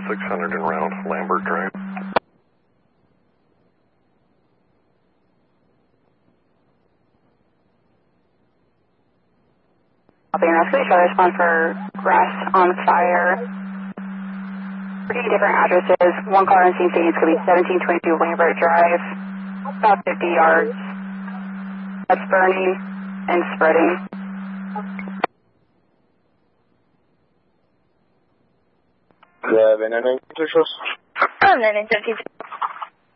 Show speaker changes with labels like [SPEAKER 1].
[SPEAKER 1] 600 and round, Lambert Drive.
[SPEAKER 2] Next week, shall I respond for grass on fire? 3 different addresses. One car on scene stating it's going to be 1722 Lambert Drive, about 50 yards. That's burning and spreading.
[SPEAKER 3] 992.
[SPEAKER 2] 992.